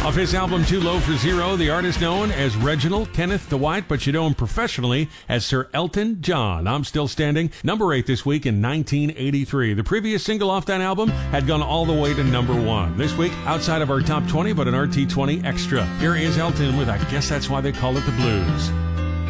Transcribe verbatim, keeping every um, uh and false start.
Off his album Too Low for Zero, the artist known as Reginald Kenneth DeWhite, but you know him professionally as Sir Elton John. I'm Still Standing, number eight this week in nineteen eighty-three. The previous single off that album had gone all the way to number one. This week, outside of our top twenty, but an R T twenty extra. Here is Elton with I Guess That's Why They Call It the Blues.